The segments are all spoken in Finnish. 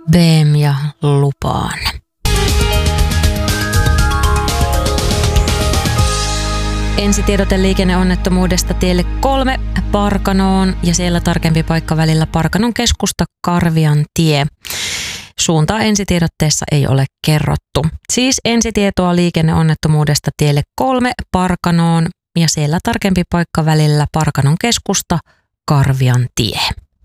Beem ja lupaan. Ensitiedote liikenneonnettomuudesta tielle 3 Parkanoon ja siellä tarkempi paikka välillä Parkanon keskusta Karvian tie. Suuntaa ensitiedotteessa ei ole kerrottu. Siis ensitietoa liikenneonnettomuudesta tielle 3 Parkanoon ja siellä tarkempi paikka välillä Parkanon keskusta Karvian tie.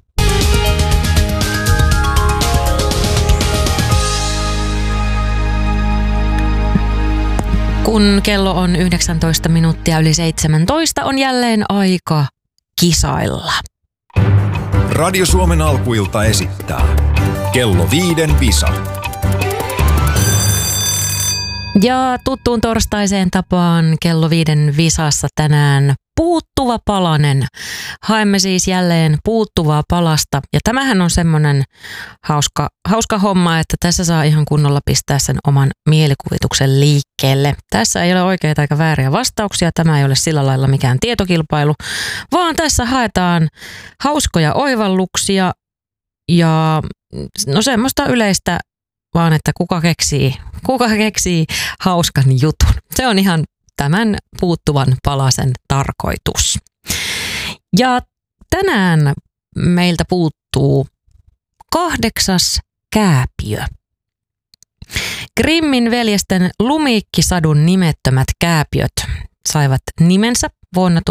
Kun kello on 19 minuuttia yli 17, on jälleen aika kisailla. Radio Suomen alkuilta esittää Kello 5 visa. Ja tuttuun torstaiseen tapaan kello 5 visassa tänään puuttuva palanen. Haemme siis jälleen puuttuvaa palasta. Ja tämähän on semmoinen hauska homma, että tässä saa ihan kunnolla pistää sen oman mielikuvituksen liikkeelle. Tässä ei ole oikeita eikä vääriä vastauksia. Tämä ei ole sillä lailla mikään tietokilpailu, vaan tässä haetaan hauskoja oivalluksia ja no semmoista yleistä vaan, että kuka keksii hauskan jutun. Se on ihan tämän puuttuvan palasen tarkoitus. Ja tänään meiltä puuttuu 8. kääpiö. Grimmin veljesten Lumiikkisadun nimettömät kääpiöt saivat nimensä vuonna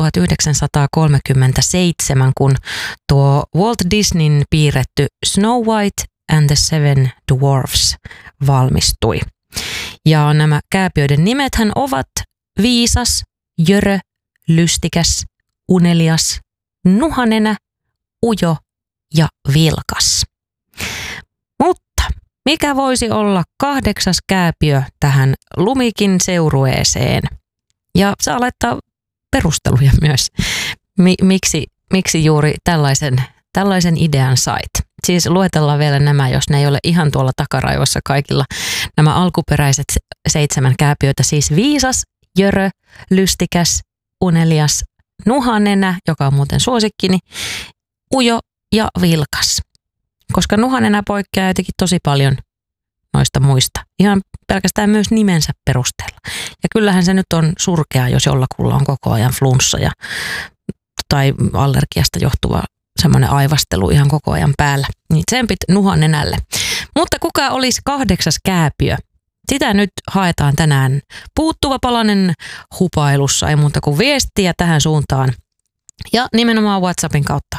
1937, kun tuo Walt Disneyn piirretty Snow White and the Seven Dwarfs valmistui. Ja nämä kääpiöiden nimethän ovat viisas, jörö, lystikäs, unelias, nuhanenä, ujo ja vilkas. Mutta mikä voisi olla 8. kääpiö tähän Lumikin seurueeseen? Ja saa laittaa perusteluja myös, miksi juuri tällaisen idean sait. Siis luetellaan vielä nämä, jos ne ei ole ihan tuolla takaraivossa kaikilla. Nämä alkuperäiset 7 kääpiötä, siis viisas, jörö, lystikäs, unelias, nuhanenä, joka on muuten suosikkini, ujo ja vilkas. Koska nuhanenä poikkeaa jotenkin tosi paljon noista muista. Ihan pelkästään myös nimensä perusteella. Ja kyllähän se nyt on surkea, jos jollakulla on koko ajan flunssa tai allergiasta johtuva semmoinen aivastelu ihan koko ajan päällä. Niin tsempit nuhanenälle. Mutta kuka olisi 8. kääpiö? Sitä nyt haetaan tänään puuttuva palanen hupailussa. Ei muuta kuin viestiä tähän suuntaan. Ja nimenomaan WhatsAppin kautta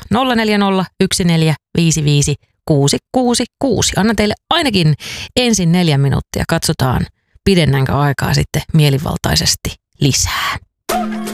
0401455666. Anna teille ainakin ensin 4 minuuttia. Katsotaan, pidennänkö aikaa sitten mielivaltaisesti lisää.